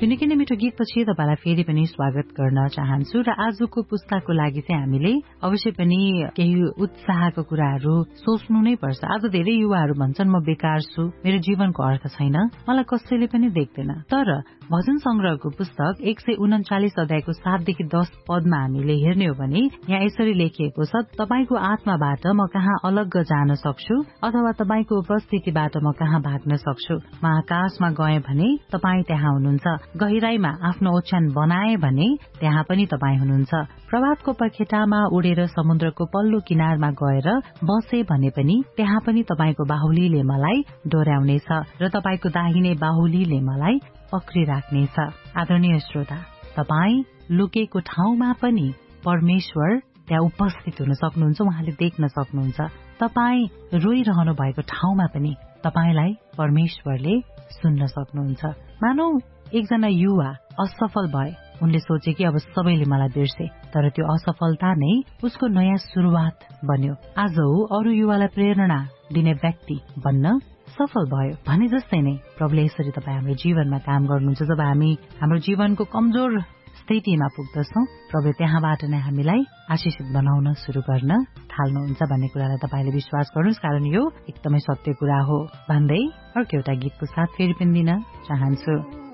यो निकै नै मिठो गीतपछि तपाईलाई फेरि पनि स्वागत गर्न चाहन्छु र आजको पुस्ताको लागि चाहिँ हामीले अवश्य पनि केही उत्साहको कुराहरू सोच्नु नै पर्छ। आज धेरै युवाहरू भन्छन् म बेकार छु, मेरो जीवनको अर्थ छैन, मलाई कसैले पनि देख्दैन। तर भजन संग्रहको पुस्तक 139 अध्यायको 7 देखि 10 पदमा हामीले हेर्ने हो भने यहाँ यसरी लेखिएको छ, तपाईको आत्माबाट म कहाँ अलग्ग जान सक्छु अथवा तपाईको उपस्थितिबाट म कहाँ भाग्न सक्छु। म आकाशमा गए भने तपाई त्यहाँ हुनुहुन्छ, गहिराईमा आफ्नो ओछ्यान बनाए भने त्यहाँ पनि तपाई हुनुहुन्छ, प्रभातको पखेटामा उडेर समुद्रको पल्लो किनारमा गएर बसे भने पनि त्यहाँ पनि तपाईको बाहुलीले मलाई डोर्याउनेछ र तपाईको दाहिने बाहुलीले मलाई पक्रिराख्नेछ। आदरणीय श्रोता, तपाई लुकेको ठाउँमा पनि परमेश्वर त्यहाँ उपस्थित हुन सक्नुहुन्छ, उहाँले देख्न सक्नुहुन्छ। तपाई रोइरहनु भएको ठाउँमा पनि तपाईलाई परमेश्वरले सुन्न सक्नुहुन्छ। मानौ एकजना युवा असफल भए, उनले सोचे कि अब सबैले मलाई बिर्से, तर त्यो असफलता नै उसको नयाँ सुरुवात बन्यो। आज अरू युवालाई प्रेरणा दिने व्यक्ति बन्न सफल भयो भने जस्तै नै प्रभुले यसरी तपाईँ हाम्रो जीवनमा काम गर्नुहुन्छ। जब हामी हाम्रो जीवनको कमजोर स्थितिमा पुग्दछौं, प्रभु त्यहाँबाट नै हामीलाई आशिषित बनाउन शुरू गर्न थाल्नुहुन्छ भन्ने कुरालाई तपाईले विश्वास गर्नुहोस्, कारण यो एकदमै सत्य कुरा हो भन्दै अर्को एउटा गीतको साथ फेरि पनि दिन चाहन्छु।